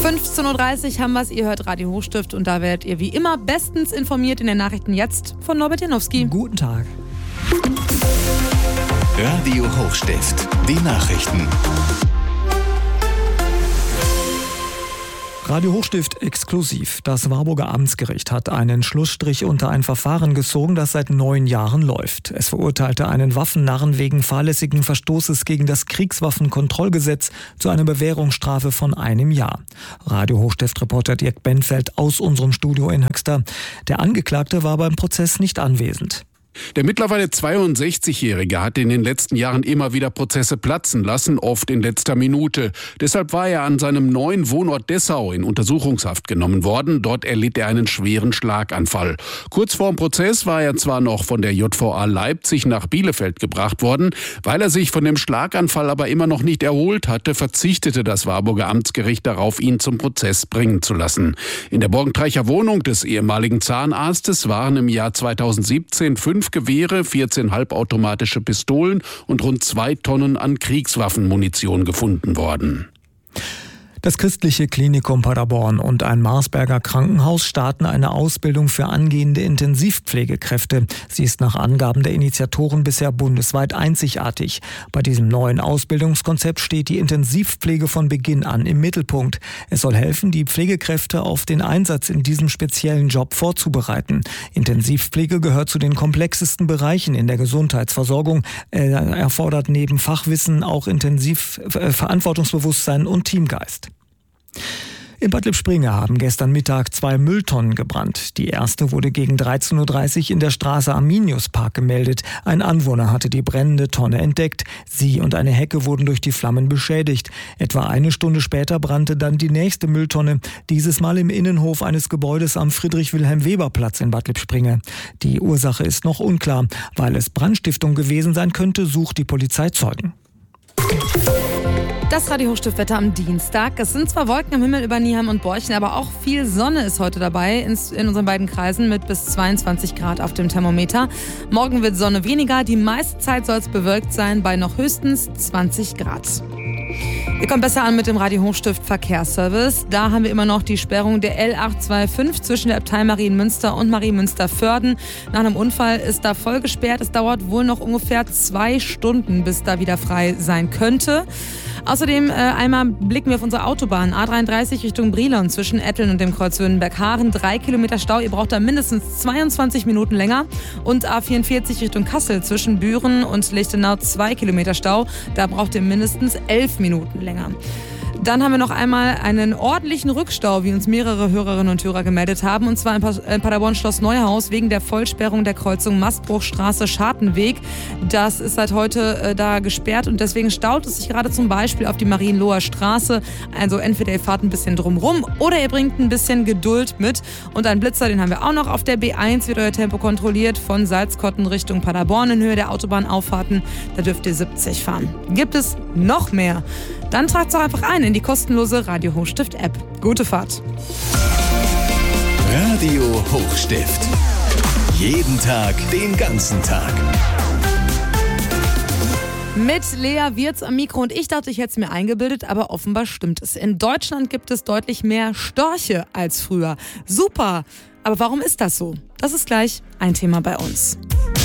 15.30 Uhr haben wir es, ihr hört Radio Hochstift und da werdet ihr wie immer bestens informiert in den Nachrichten jetzt von Norbert Janowski. Guten Tag. Radio Hochstift, die Nachrichten. Radio Hochstift exklusiv. Das Warburger Amtsgericht hat einen Schlussstrich unter ein Verfahren gezogen, das seit 9 Jahren läuft. Es verurteilte einen Waffennarren wegen fahrlässigen Verstoßes gegen das Kriegswaffenkontrollgesetz zu einer Bewährungsstrafe von 1 Jahr. Radio Hochstift-Reporter Dirk Benfeld aus unserem Studio in Höxter. Der Angeklagte war beim Prozess nicht anwesend. Der mittlerweile 62-Jährige hat in den letzten Jahren immer wieder Prozesse platzen lassen, oft in letzter Minute. Deshalb war er an seinem neuen Wohnort Dessau in Untersuchungshaft genommen worden. Dort erlitt er einen schweren Schlaganfall. Kurz vor dem Prozess war er zwar noch von der JVA Leipzig nach Bielefeld gebracht worden. Weil er sich von dem Schlaganfall aber immer noch nicht erholt hatte, verzichtete das Warburger Amtsgericht darauf, ihn zum Prozess bringen zu lassen. In der Borgentreicher Wohnung des ehemaligen Zahnarztes waren im Jahr 2017 5 Gewehre, 14 halbautomatische Pistolen und rund 2 Tonnen an Kriegswaffenmunition gefunden worden. Das Christliche Klinikum Paderborn und ein Marsberger Krankenhaus starten eine Ausbildung für angehende Intensivpflegekräfte. Sie ist nach Angaben der Initiatoren bisher bundesweit einzigartig. Bei diesem neuen Ausbildungskonzept steht die Intensivpflege von Beginn an im Mittelpunkt. Es soll helfen, die Pflegekräfte auf den Einsatz in diesem speziellen Job vorzubereiten. Intensivpflege gehört zu den komplexesten Bereichen in der Gesundheitsversorgung. Erfordert neben Fachwissen auch Verantwortungsbewusstsein und Teamgeist. In Bad Lippspringe haben gestern Mittag 2 Mülltonnen gebrannt. Die erste wurde gegen 13.30 Uhr in der Straße Arminiuspark gemeldet. Ein Anwohner hatte die brennende Tonne entdeckt. Sie und eine Hecke wurden durch die Flammen beschädigt. Etwa 1 Stunde später brannte dann die nächste Mülltonne. Dieses Mal im Innenhof eines Gebäudes am Friedrich-Wilhelm-Weber-Platz in Bad Lippspringe. Die Ursache ist noch unklar. Weil es Brandstiftung gewesen sein könnte, sucht die Polizei Zeugen. Das Radio Hochstiftwetter am Dienstag. Es sind zwar Wolken am Himmel über Nieheim und Borchen, aber auch viel Sonne ist heute dabei in unseren beiden Kreisen mit bis 22 Grad auf dem Thermometer. Morgen wird Sonne weniger, die meiste Zeit soll es bewölkt sein bei noch höchstens 20 Grad. Ihr kommt besser an mit dem Radio Hochstift Verkehrsservice. Da haben wir immer noch die Sperrung der L825 zwischen der Abtei Marienmünster und Marienmünster-Vörden. Nach einem Unfall ist da voll gesperrt. Es dauert wohl noch ungefähr 2 Stunden, bis da wieder frei sein könnte. Außerdem einmal blicken wir auf unsere Autobahn A33 Richtung Brilon zwischen Etteln und dem Kreuz Wünnenberg-Haaren. 3 Kilometer Stau, ihr braucht da mindestens 22 Minuten länger. Und A44 Richtung Kassel zwischen Büren und Lichtenau 2 Kilometer Stau. Da braucht ihr mindestens 11 Minuten länger. Dann haben wir noch einmal einen ordentlichen Rückstau, wie uns mehrere Hörerinnen und Hörer gemeldet haben. Und zwar in Paderborn Schloss Neuhaus wegen der Vollsperrung der Kreuzung Mastbruchstraße-Schartenweg. Das ist seit heute da gesperrt und deswegen staut es sich gerade zum Beispiel auf die Marienloher Straße. Also entweder ihr fahrt ein bisschen drumrum oder ihr bringt ein bisschen Geduld mit. Und einen Blitzer, den haben wir auch noch. Auf der B1 wird euer Tempo kontrolliert von Salzkotten Richtung Paderborn in Höhe der Autobahnauffahrten. Da dürft ihr 70 fahren. Gibt es noch mehr? Dann tragt es doch einfach ein in die kostenlose Radio Hochstift App. Gute Fahrt. Radio Hochstift. Jeden Tag, den ganzen Tag. Mit Lea Wirz am Mikro und ich dachte, ich hätte es mir eingebildet, aber offenbar stimmt es. In Deutschland gibt es deutlich mehr Störche als früher. Super! Aber warum ist das so? Das ist gleich ein Thema bei uns.